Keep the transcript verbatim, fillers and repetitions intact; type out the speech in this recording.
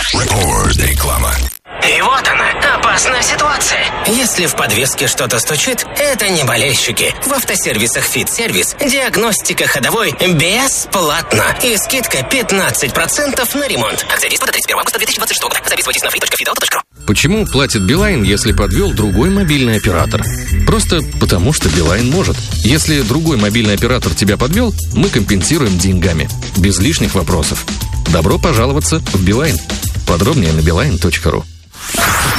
Реклама. И вот она, опасная ситуация. Если в подвеске что-то стучит, это не болельщики. В автосервисах «Фит-сервис» диагностика ходовой бесплатна. И скидка пятнадцать процентов на ремонт. Акция действует до тридцать первого августа две тысячи двадцать шестого года. Записывайтесь на фри точка фит авто точка ру. Почему платит Билайн, если подвел другой мобильный оператор? Просто потому, что Билайн может. Если другой мобильный оператор тебя подвел, мы компенсируем деньгами. Без лишних вопросов. Добро пожаловаться в Билайн. Подробнее на билайн точка ру.